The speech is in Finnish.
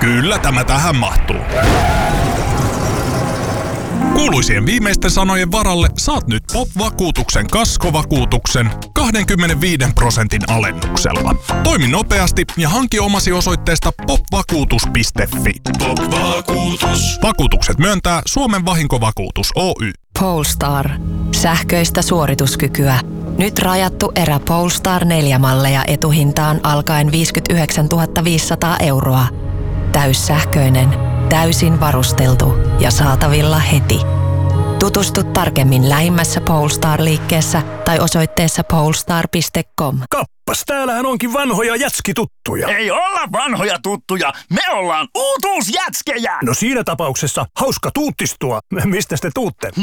Kyllä tämä tähän mahtuu. Kuuluisien viimeisten sanojen varalle saat nyt POP-vakuutuksen kaskovakuutuksen 25% alennuksella. Toimi nopeasti ja hanki omasi osoitteesta popvakuutus.fi. POP-vakuutus. Vakuutukset myöntää Suomen Vahinkovakuutus Oy. Polestar. Sähköistä suorituskykyä. Nyt rajattu erä Polestar 4-malleja etuhintaan alkaen 59 500 €. Täyssähköinen, täysin varusteltu ja saatavilla heti. Tutustu tarkemmin lähimmässä Polestar-liikkeessä tai osoitteessa polestar.com. Kappas, täällähän onkin vanhoja jätskituttuja. Ei olla vanhoja tuttuja, me ollaan uutuusjätskejä! No siinä tapauksessa hauska tuuttistua. Mistä te tuutte?